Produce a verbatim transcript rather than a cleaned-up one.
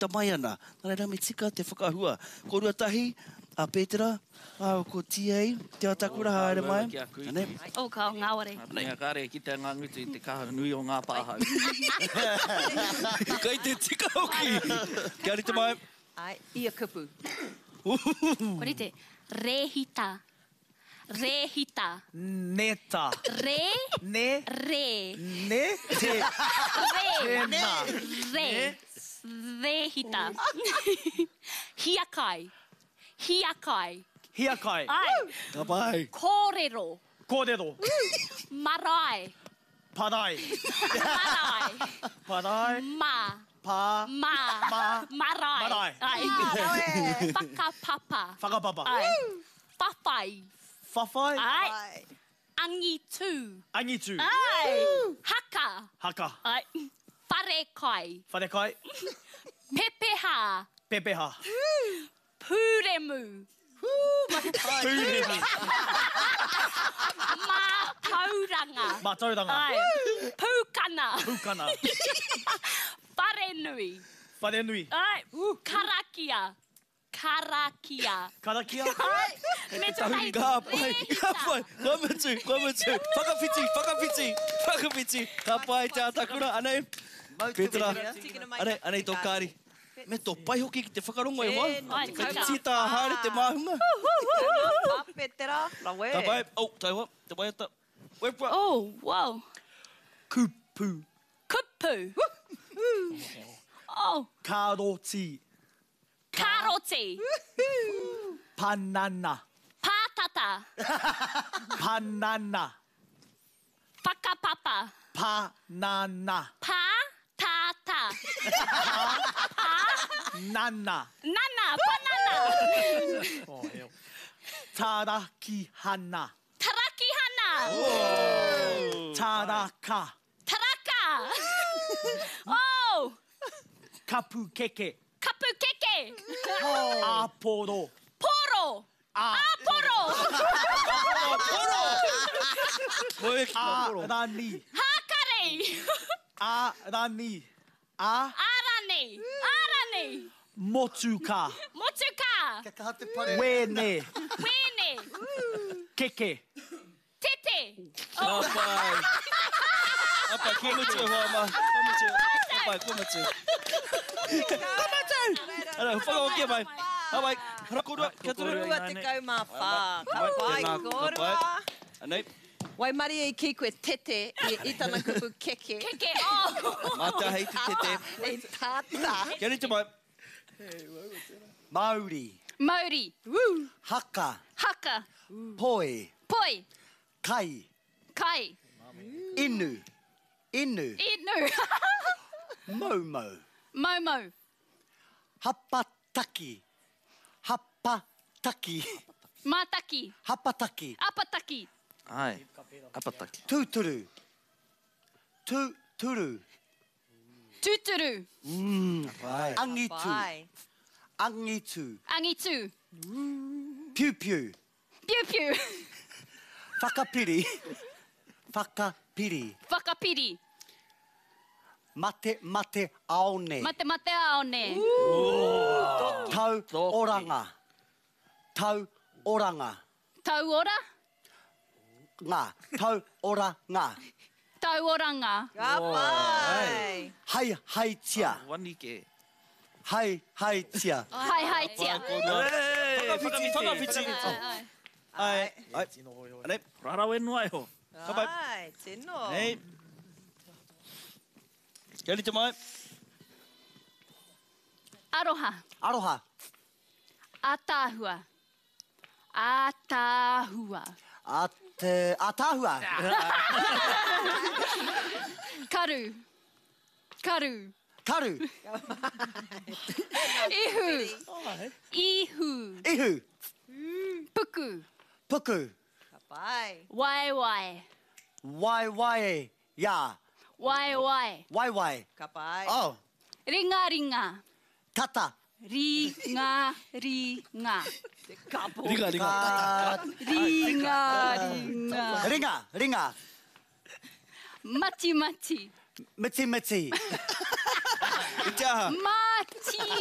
tamai ana. Nā reira me tika te whakahua. Ko rua tahi, a Pētera, a ko T A, te atakura haere mai. Ane. O ka o ngāware. Nea kāre, ki te ngā ngutu i te kaha nui o ngā pāhau. Kai te tika hoki. Kia rita mai. Ai, ia kupu. Kore te rehita. Rehita. Neta. Re. Ne. Re. Ne. Te. Re. Tēnā. Re. Rehita. Hiakai. Hiakai. Hiakai. Ai. Ka pai. Kōrero. Kōrero. Marae. Parai. Marae. Parai. Ma. Pa. Ma. Ma. Marae. Marae. Ai. Whakapapa. Whakapapa. Ai. Whawhai. Whawhai. Ai. Angitu. Angitu. Ai. Haka. Haka. Ai. Wharekai. Wharekai. Pepeha. Pepeha. Pūremu. Pūremu. Mātauranga. Mātauranga. Ai. Pūkana. Pūkana. Wharenui. Wharenui. Ai. Karakia. Karakia. Karakia. Ai. Me tukai. Ka pai. Ka pai. Ka mitu. Ka mitu. Whakawhiti. Whakawhiti. Whakawhiti. Ka pai te atakura. Anei. Pētera. Anei. Anei tō kāri. Me tō pai hoki ki te whakarongo e wā. Ai, tauka. Tita haere te māhunga. Pa, Pētera. Rawe. Ka pai. Oh, tai hoa. Te pai ata. Wepua. Oh, wow. Kupu. Kupu. Oh. Karoti. Karoti. Panana. Pātata. Panana. Whakapapa. Panana. Pātata. Nana. Nana. Banana. Oh, eo. Tarakihana. Tarakihana. Taraka. Taraka. Oh. Kapukeke. Kapukeke. Aporo. Poro. A. Aporo. Poro. Moe ki ma poro. Arani. Hakare. Arani. A. Arane. Arane. Motuka. Motuka. Wene. Wene. Keke. Tete. Ka pai. Apa, kua mitu e hoa ma. Kua mitu. Ka pai, kua mitu. Kua mitu! Ara, whakaokia mai. Hawaii, harakorua, kia turu. Korua te kaumā whā. Ka Hawaii, pai, tēnā, ka korua. pai. Anei, Wai mari e ki koe tete i, i tana kupu keke. Keke. Oh. mata hei te tete. E tata. Kia rita mai. Maori. Maori. Haka. Haka. Poi. Poi. Kai. Kai. Inu. Inu. Inu. Momo. Momo. Hapataki. Hapataki. Mātaki. Hapataki. Apataki. Ai, apataki. Tuturu. Tuturu. Tuturu. Mm. Pai. Angitu. Pai. Angitu. Angitu. Piu piu. Piu piu. Whakapiri. Whakapiri. Whakapiri. Mate mate aone. Mate mate aone. Tau oranga. Tau oranga. Tau ora. Ngā. Tau ora ngā. Tau oranga. Ka pai. Hai hai tia. Wani ke. Hai hai tia. Hai hai tia. Whakawhiti, whakawhiti. Ai, Ai, ai. Anei, Rarau e noa e ho. ka pai. Ai, tino. Nei. Kia rita mai. Aroha. Aroha. Atahua. Atahua. Ate atahua. Karu. Karu. Karu. Ihu. Ihu. Ihu. Puku. Puku. Ka pai. Wai wai. Wai wai. Ya. Wai wai. Wai wai. Ka pai. Oh. Ringa ringa. Tata. Ringa ringa. Kapo. Ringa, ringa. Ka- Ringa ringa. Ringa. Ringa. Mati mati. Miti miti. I te aha. Mati